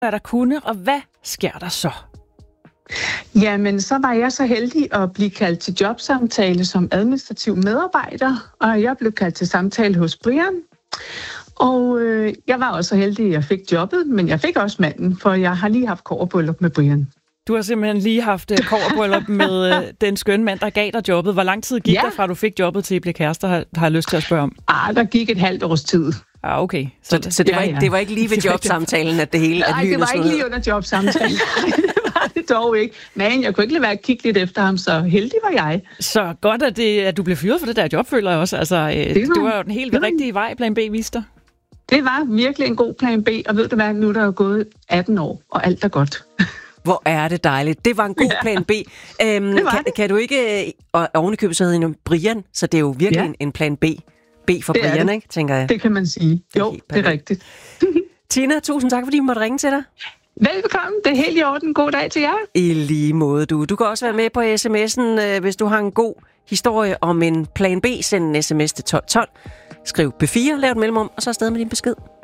hvad der kunne, og hvad sker der så? Jamen, så var jeg så heldig at blive kaldt til jobsamtale som administrativ medarbejder, og jeg blev kaldt til samtale hos Brian. Og jeg var også så heldig, at jeg fik jobbet, men jeg fik også manden, for jeg har lige haft kobberbryllup med Brian. Du har simpelthen lige haft kobberbryllup med den skønne mand, der gav dig jobbet. Hvor lang tid gik der fra, du fik jobbet til at blive kærester, har jeg lyst til at spørge om? Der gik et halvt års tid. Okay. Så det var ikke lige ved jobsamtalen, at det hele... Nej, det var ikke lige under jobsamtalen. Det var det dog ikke. Men jeg kunne ikke lade være at kigge lidt efter ham, så heldig var jeg. Så godt, at du blev fyret for det der job, føler jeg også. Altså, det var jo den helt rigtige vej, plan B viste dig. Det var virkelig en god plan B, og ved du hvad, nu er der jo gået 18 år, og alt er godt. Hvor er det dejligt. Det var en god plan B. Kan du ikke... Og ovenikøbet så hedder Brian, så det er jo virkelig en plan B. B for det Brian, ikke, tænker jeg. Det kan man sige. Jo, det er rigtigt. Tina, tusind tak, fordi vi måtte ringe til dig. Velbekomme. Det er helt i orden. God dag til jer. I lige måde, du. Du kan også være med på sms'en, hvis du har en god historie om en plan B. Send en sms til 1212. Skriv B4, lav et mellemrum, og så afsted med din besked.